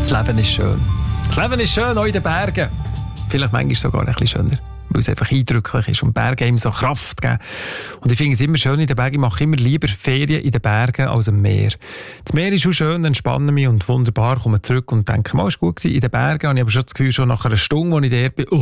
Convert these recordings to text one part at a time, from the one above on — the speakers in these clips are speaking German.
Das Leben ist schön. Das Leben ist schön, auch in den Bergen. Vielleicht manchmal sogar ein bisschen schöner, weil es einfach eindrücklich ist und Berge ihm so Kraft geben. Und ich finde es immer schön in den Bergen. Ich mache immer lieber Ferien in den Bergen als am Meer. Das Meer ist auch schön, entspanne mich und wunderbar, komme zurück und denke, mal, es war gut gewesen. In den Bergen habe ich aber schon das Gefühl, schon nach einer Stunde, als ich dort bin,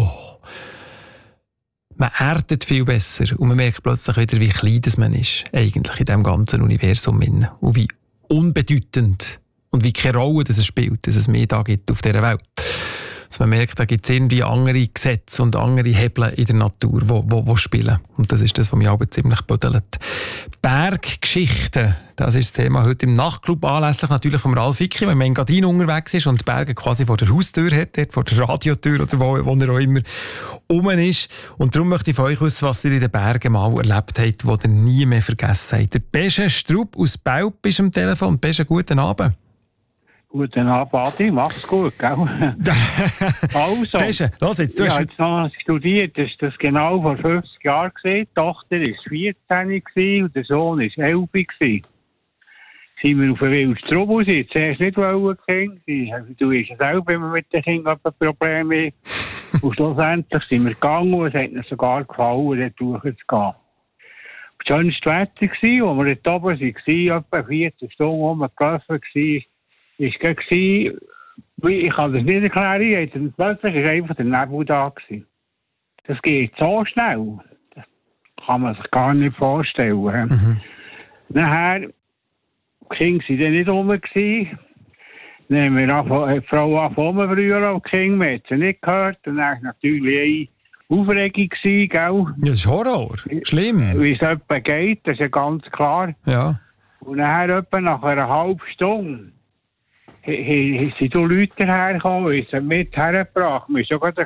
man erdet viel besser und man merkt plötzlich wieder, wie klein das man ist, eigentlich in diesem ganzen Universum. Und wie unbedeutend und wie keine Rolle das es spielt, dass es mehr da gibt auf dieser Welt. Dass man merkt, da gibt es irgendwie andere Gesetze und andere Hebel in der Natur, die spielen. Und das ist das, was mich aber ziemlich büdelt. Berggeschichten, das ist das Thema heute im Nachtclub, anlässlich natürlich vom Ralf Vicki, wenn man in Engadin unterwegs ist und die Berge quasi vor der Haustür hat, dort vor der Radiotür oder wo er auch immer rum ist. Und darum möchte ich von euch wissen, was ihr in den Bergen mal erlebt habt, was ihr nie mehr vergessen habt. Der Besche Strupp aus Belp ist am Telefon. Besche, guten Abend. Guten Abend, Adi. Mach's gut, gell? Also, Besche, los jetzt. Ich habe jetzt noch studiert. Das war genau vor 50 Jahren. Die Tochter war 14 und der Sohn war 11. Sind wir auf den Wildstrub raus. Zuerst nicht wollen, du weißt ja selber, wenn man mit den Kindern ein Problem hat. Und schlussendlich sind wir gegangen und es hat uns sogar gefallen, dort durchzugehen. Das schönste Wetter war, als wir dort oben waren, etwa 14 Stunden rumgelaufen waren, ich kann das nicht erklären, plötzlich war einfach der Nebel da. Das geht so schnell. Das kann man sich gar nicht vorstellen. Mhm. Nachher, die Kinder waren dann nicht rum. Dann haben wir die Frau angefangen früher auf die Kinder, man hat sie nicht gehört. Und dann war natürlich eine Aufregung, gell? Ja, das ist Horror. Schlimm. Wie es etwa geht, das ist ja ganz klar. Ja. Und nachher etwa nach einer halben Stunde sind Leute hergekommen, haben sie mit hergebracht. Wir waren schon gerade